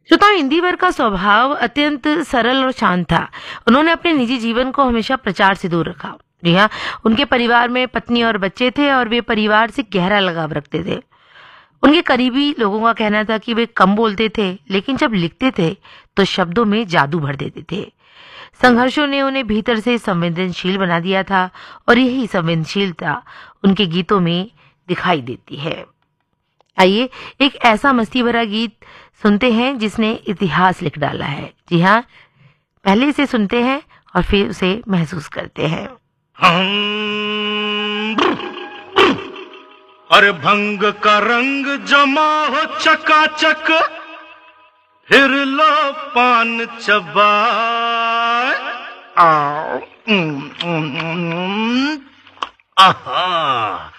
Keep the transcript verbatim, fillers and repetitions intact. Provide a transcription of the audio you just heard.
श्रोताओ, इंदिवर का स्वभाव अत्यंत सरल और शांत था। उन्होंने अपने निजी जीवन को हमेशा प्रचार से दूर रखा। जी हाँ, उनके परिवार में पत्नी और बच्चे थे और वे परिवार से गहरा लगाव रखते थे। उनके करीबी लोगों का कहना था कि वे कम बोलते थे, लेकिन जब लिखते थे तो शब्दों में जादू भर देते थे। संघर्षों ने उन्हें भीतर से संवेदनशील बना दिया था और यही संवेदनशीलता उनके गीतों में दिखाई देती है। आइए एक ऐसा मस्ती भरा गीत सुनते हैं जिसने इतिहास लिख डाला है। जी हाँ, पहले इसे सुनते हैं और फिर उसे महसूस करते हैं। अरे भंग का रंग जमा हो चकाचक, फिर लो पान चबाए। आओ, आहा।